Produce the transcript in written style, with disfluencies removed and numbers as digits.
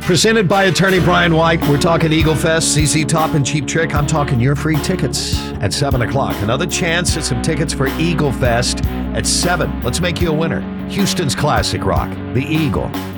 Presented by attorney Brian White. We're talking Eagle Fest, ZZ Top, and Cheap Trick. I'm talking your free tickets at 7 o'clock. Another chance at some tickets for Eagle Fest at 7. Let's make you a winner. Houston's classic rock, the Eagle.